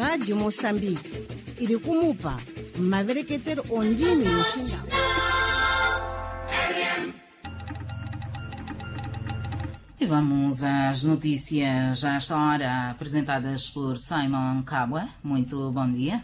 Radio Moçambique ili kumupa mavereketero ondini mchinga. E vamos às notícias já a esta hora, apresentadas por Simon Cabwa. Muito bom dia.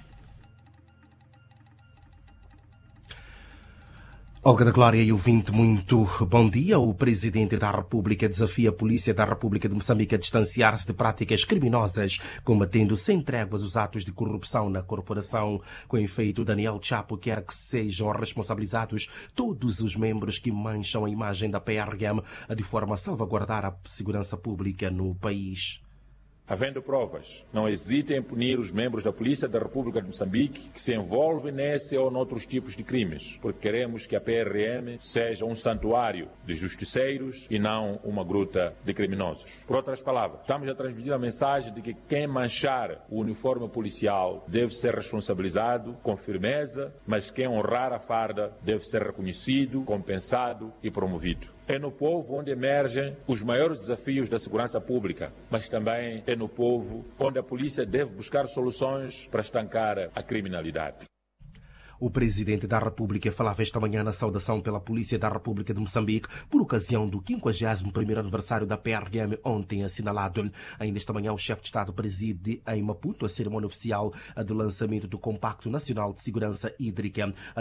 Olga da Glória e ouvinte, muito bom dia. O Presidente da República desafia a Polícia da República de Moçambique a distanciar-se de práticas criminosas, combatendo sem tréguas os atos de corrupção na corporação. Com efeito, Daniel Chapo quer que sejam responsabilizados todos os membros que mancham a imagem da PRM, de forma a salvaguardar a segurança pública no país. Havendo provas, não hesitem em punir os membros da Polícia da República de Moçambique que se envolvem nesse ou noutros tipos de crimes, porque queremos que a PRM seja um santuário de justiceiros e não uma gruta de criminosos. Por outras palavras, estamos a transmitir a mensagem de que quem manchar o uniforme policial deve ser responsabilizado com firmeza, mas quem honrar a farda deve ser reconhecido, compensado e promovido. É no povo onde emergem os maiores desafios da segurança pública, mas também é no povo onde a polícia deve buscar soluções para estancar a criminalidade. O Presidente da República falava esta manhã na saudação pela Polícia da República de Moçambique por ocasião do 51º aniversário da PRM, ontem assinalado. Ainda esta manhã o chefe de Estado preside em Maputo a cerimônia oficial do lançamento do Compacto Nacional de Segurança Hídrica a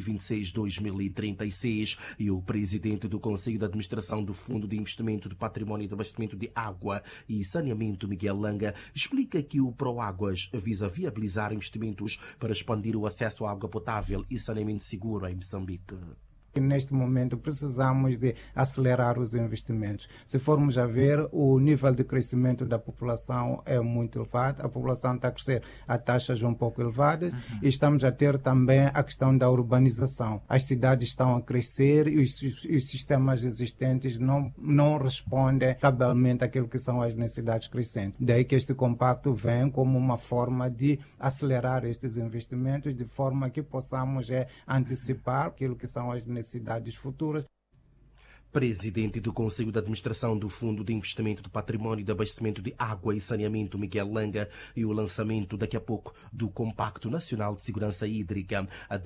2026-2036 e o Presidente do Conselho de Administração do Fundo de Investimento de Património e de Abastecimento de Água e Saneamento, Miguel Langa, explica que o Proáguas visa viabilizar investimentos para expandir o acesso à água potável e saneamento seguro em Moçambique. Neste momento precisamos de acelerar os investimentos. Se formos a ver, o nível de crescimento da população é muito elevado, a população está a crescer a taxas um pouco elevadas e estamos a ter também a questão da urbanização. As cidades estão a crescer e os sistemas existentes não respondem cabalmente àquilo que são as necessidades crescentes. Daí que este compacto vem como uma forma de acelerar estes investimentos de forma que possamos antecipar aquilo que são as necessidades futuras. Presidente do Conselho de Administração do Fundo de Investimento de Património e de Abastecimento de Água e Saneamento, Miguel Langa, e o lançamento daqui a pouco do Compacto Nacional de Segurança Hídrica a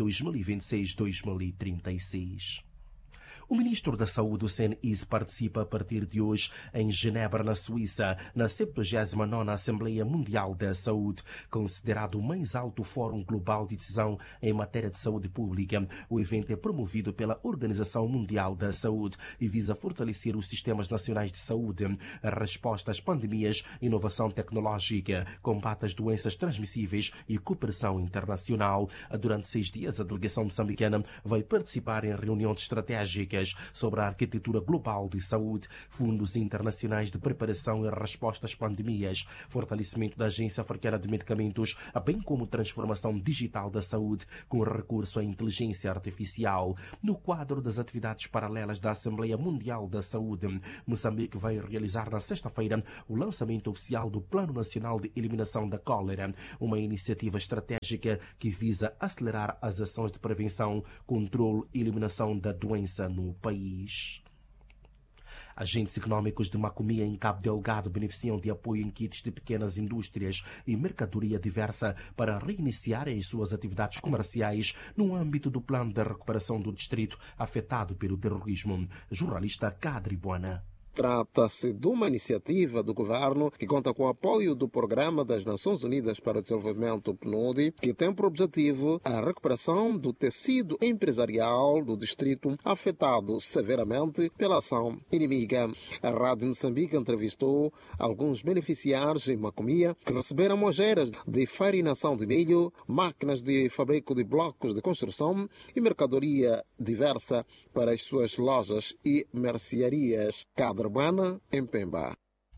2026-2036. O ministro da Saúde, Hussein Isse, participa a partir de hoje em Genebra, na Suíça, na 79ª Assembleia Mundial da Saúde, considerado o mais alto fórum global de decisão em matéria de saúde pública. O evento é promovido pela Organização Mundial da Saúde e visa fortalecer os sistemas nacionais de saúde, a resposta às pandemias, inovação tecnológica, combate às doenças transmissíveis e cooperação internacional. Durante 6 dias, a delegação moçambicana vai participar em reuniões estratégicas sobre a arquitetura global de saúde, fundos internacionais de preparação e resposta às pandemias, fortalecimento da Agência Africana de Medicamentos, bem como transformação digital da saúde com recurso à inteligência artificial. No quadro das atividades paralelas da Assembleia Mundial da Saúde, Moçambique vai realizar na sexta-feira o lançamento oficial do Plano Nacional de Eliminação da Cólera, uma iniciativa estratégica que visa acelerar as ações de prevenção, controle e eliminação da doença no país. Agentes econômicos de Macomia, em Cabo Delgado, beneficiam de apoio em kits de pequenas indústrias e mercadoria diversa para reiniciarem as suas atividades comerciais no âmbito do plano de recuperação do distrito afetado pelo terrorismo. Jornalista Kadri Buana. Trata-se de uma iniciativa do governo que conta com o apoio do Programa das Nações Unidas para o Desenvolvimento, PNUD, que tem por objetivo a recuperação do tecido empresarial do distrito afetado severamente pela ação inimiga. A Rádio Moçambique entrevistou alguns beneficiários em Macomia que receberam mojeiras de farinação de milho, máquinas de fabrico de blocos de construção e mercadoria diversa para as suas lojas e mercearias. Urbana, em Pemba.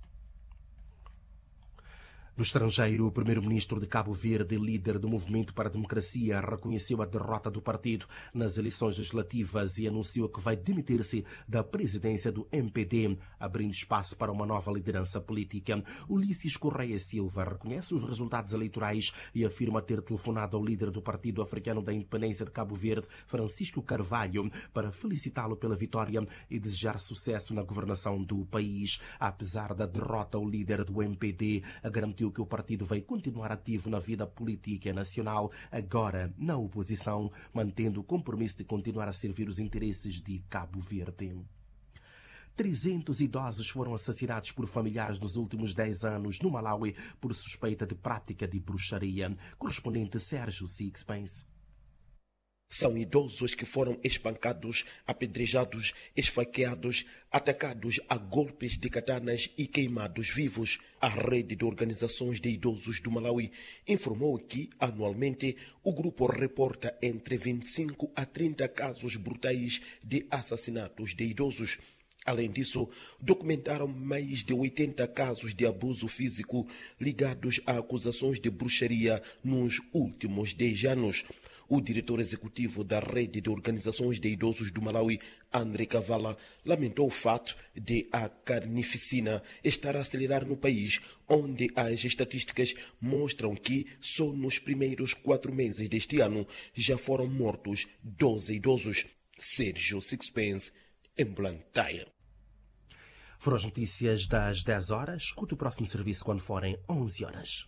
No estrangeiro, o primeiro-ministro de Cabo Verde, líder do Movimento para a Democracia, reconheceu a derrota do partido nas eleições legislativas e anunciou que vai demitir-se da presidência do MPD, abrindo espaço para uma nova liderança política. Ulisses Correia Silva reconhece os resultados eleitorais e afirma ter telefonado ao líder do Partido Africano da Independência de Cabo Verde, Francisco Carvalho, para felicitá-lo pela vitória e desejar sucesso na governação do país. Apesar da derrota, o líder do MPD garantiu advertiu que o partido vai continuar ativo na vida política nacional, agora na oposição, mantendo o compromisso de continuar a servir os interesses de Cabo Verde. 300 idosos foram assassinados por familiares nos últimos 10 anos no Malawi por suspeita de prática de bruxaria. Correspondente Sérgio Sixpence. São idosos que foram espancados, apedrejados, esfaqueados, atacados a golpes de katanas e queimados vivos. A rede de organizações de idosos do Malawi informou que, anualmente, o grupo reporta entre 25 a 30 casos brutais de assassinatos de idosos. Além disso, documentaram mais de 80 casos de abuso físico ligados a acusações de bruxaria nos últimos 10 anos. O diretor executivo da rede de organizações de idosos do Malawi, André Kavala, lamentou o fato de a carnificina estar a acelerar no país, onde as estatísticas mostram que só nos primeiros 4 meses deste ano já foram mortos 12 idosos. Sérgio Sixpence, em Blantyre. Foram as notícias das 10 horas. Escute o próximo serviço quando forem 11 horas.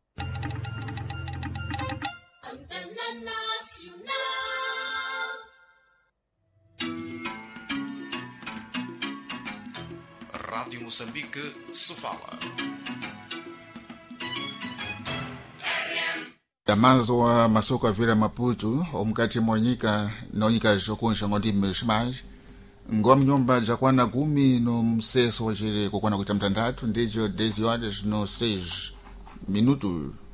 Rádio Moçambique se fala. Amazo wa masoko avira Maputo omukati mwanyika nonyika zokunsha ngondimi shimaji ngom nyumba jakwana 10 no mseso wachire kokwana kuita mtandatu ndicho 10 horas no 6 minutos.